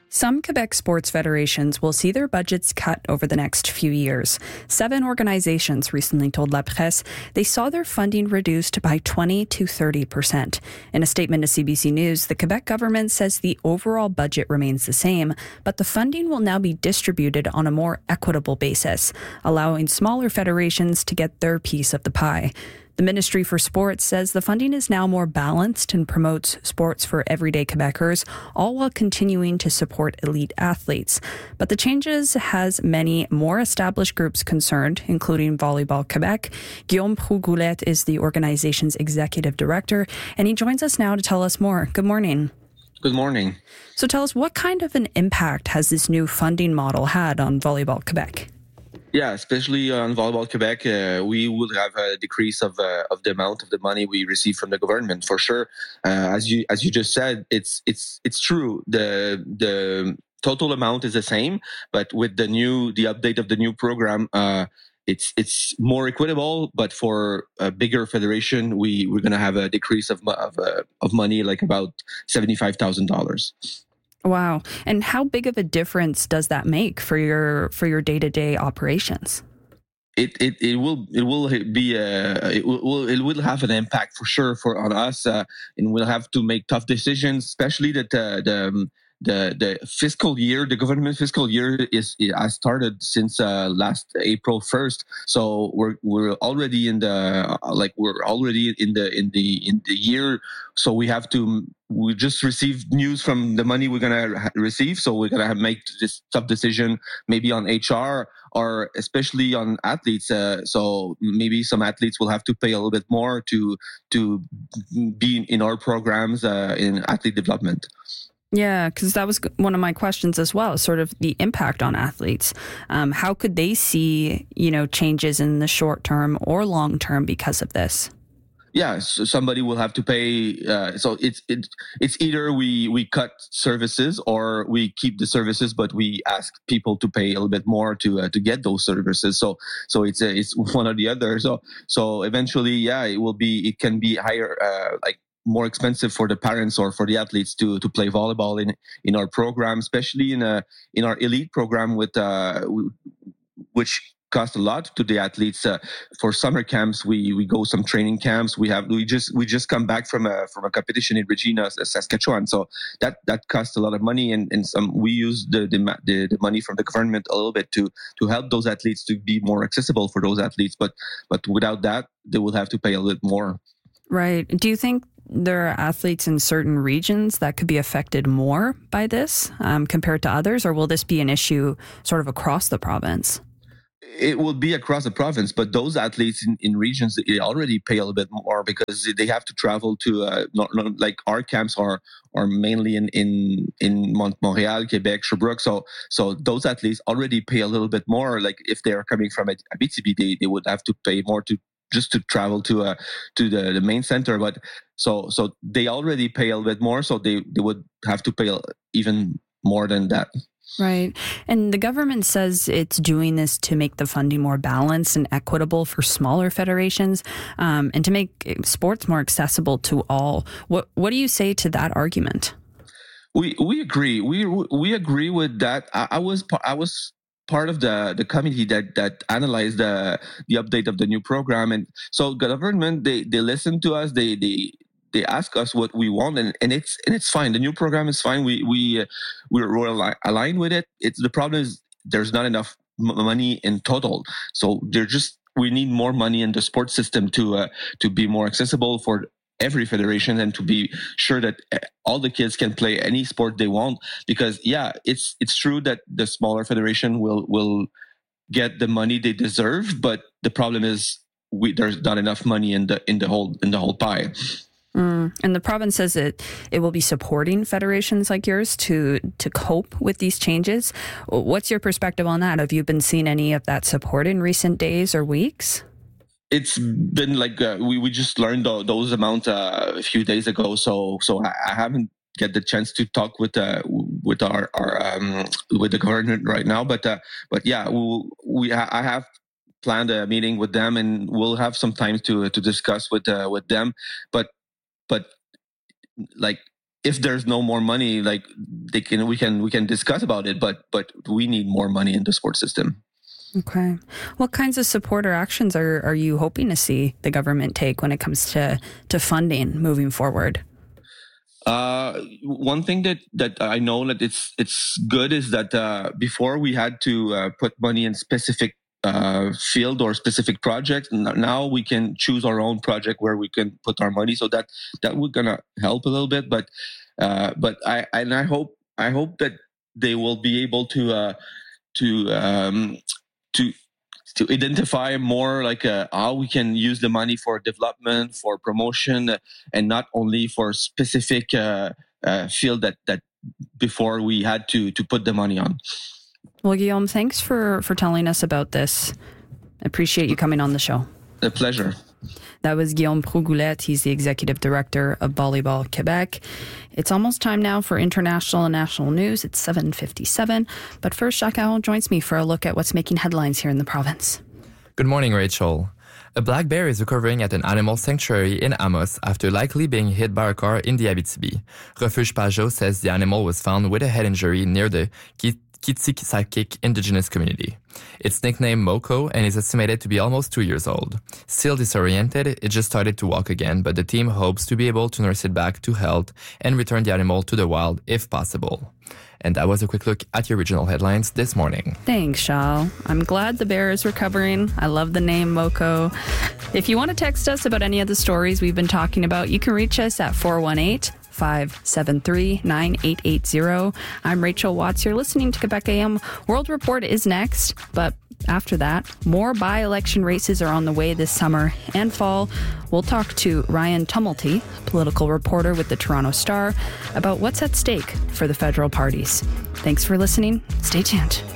Some Quebec sports federations will see their budgets cut over the next few years. 7 organizations recently told La Presse they saw their funding reduced by 20 to 30%. In a statement to CBC News, the Quebec government says the overall budget remains the same, but the funding will now be distributed on a more equitable basis, allowing smaller federations to get their piece of the pie. The Ministry for Sports says the funding is now more balanced and promotes sports for everyday Quebecers, all while continuing to support elite athletes. But the changes has many more established groups concerned, including Volleyball Quebec. Guillaume Proux-Goulet is the organization's executive director, and he joins us now to tell us more. Good morning. Good morning. So tell us, what kind of an impact has this new funding model had on Volleyball Quebec? Yeah, especially on Volleyball Quebec, we will have a decrease of the amount of the money we receive from the government for sure. As you just said, it's true. The total amount is the same, but with the update of the new program, it's more equitable. But for a bigger federation, we're going to have a decrease of money, like about $75,000. Wow. And how big of a difference does that make for your day-to-day operations? It will have an impact for sure on us, and we'll have to make tough decisions, especially that the fiscal year, the government fiscal year has started since last April 1st. So we're already in the year. So we just received news from the money we're gonna receive. So we're gonna make this tough decision, maybe on HR or especially on athletes. So maybe some athletes will have to pay a little bit more to be in our programs in athlete development. Yeah, because that was one of my questions as well, sort of the impact on athletes. How could they see, changes in the short term or long term because of this? Yeah, so somebody will have to pay. So it's either we cut services or we keep the services, but we ask people to pay a little bit more to get those services. So it's one or the other. So eventually, yeah, it can be higher, more expensive for the parents or for the athletes to play volleyball in our program, especially in our elite program which cost a lot to the athletes. For summer camps, we go some training camps. We just come back from a competition in Regina, Saskatchewan. So that costs a lot of money, and we use the money from the government a little bit to help those athletes to be more accessible for those athletes. But without that, they will have to pay a little more. Right. Do you think there are athletes in certain regions that could be affected more by this compared to others, or will this be an issue sort of across the province? It will be across the province, but those athletes in regions, they already pay a little bit more because they have to travel to, like our camps are mainly in Montreal, Quebec, Sherbrooke. So those athletes already pay a little bit more. Like if they are coming from Abitibi, they would have to pay more just to travel to the main center. But so they already pay a little bit more, so they would have to pay even more than that. Right. And the government says it's doing this to make the funding more balanced and equitable for smaller federations, and to make sports more accessible to all. What do you say to that argument? We agree. We agree with that. I was part of the committee that analyzed the update of the new program, and so government they listen to us. They ask us what we want, and it's fine. The new program is fine. We're aligned with it. The problem is there's not enough money in total. So we need more money in the sports system to be more accessible for every federation and to be sure that all the kids can play any sport they want. Because yeah, it's true that the smaller federation will get the money they deserve, but the problem is there's not enough money in the whole pie. And the province says it will be supporting federations like yours to cope with these changes. What's your perspective on that? Have you been seeing any of that support in recent days or weeks? It's been like we just learned those amounts a few days ago, so I haven't get the chance to talk with our with the government right now. But yeah, I have planned a meeting with them, and we'll have some time to discuss with them. But like, if there's no more money, like we can discuss about it, but we need more money in the sport system. Okay. What kinds of support or actions are you hoping to see the government take when it comes to funding moving forward? One thing that I know that it's good is that before we had to put money in specific field or specific projects. Now we can choose our own project where we can put our money. So that would gonna help a little bit. But I hope that they will be able to identify more like how we can use the money for development, for promotion, and not only for specific field that before we had to put the money on. Well, Guillaume, thanks for telling us about this. I appreciate you coming on the show. A pleasure. That was Guillaume Progoulette. He's the executive director of Volleyball Quebec. It's almost time now for international and national news. It's 7:57. But first, Jacques Aron joins me for a look at what's making headlines here in the province. Good morning, Rachel. A black bear is recovering at an animal sanctuary in Amos after likely being hit by a car in the Abitibi. Refuge Pajot says the animal was found with a head injury near the Kitsik indigenous community. It's nicknamed Moko and is estimated to be almost 2 years old. Still disoriented, it just started to walk again, but the team hopes to be able to nurse it back to health and return the animal to the wild if possible. And that was a quick look at your regional headlines this morning. Thanks, Charles. I'm glad the bear is recovering. I love the name Moko. If you want to text us about any of the stories we've been talking about, you can reach us at 418-573-9880. I'm Rachel Watts. You're listening to Quebec AM. World Report is next, but after that, more by-election races are on the way this summer and fall. We'll talk to Ryan Tumulty, political reporter with the Toronto Star, about what's at stake for the federal parties. Thanks for listening. Stay tuned.